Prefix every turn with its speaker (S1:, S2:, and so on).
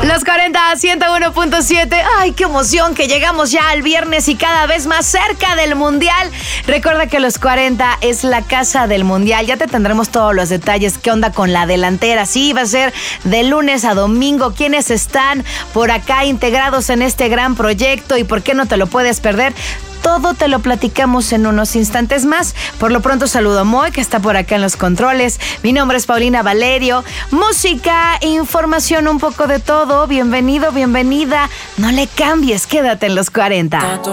S1: Los 40, 101.7. Ay, qué emoción que llegamos ya al viernes y cada vez más cerca del Mundial. Recuerda que Los 40 es la casa del Mundial. Ya te tendremos todos los detalles. ¿Qué onda con la delantera? Sí, va a ser de lunes a domingo. ¿Quiénes están por acá integrados en este gran proyecto? ¿Y por qué no te lo puedes perder? Todo te lo platicamos en unos instantes más. Por lo pronto saludo a Moy, que está por acá en los controles. Mi nombre es Paulina Valerio. Música, información, un poco de todo. Bienvenido, bienvenida. No le cambies, quédate en Los 40.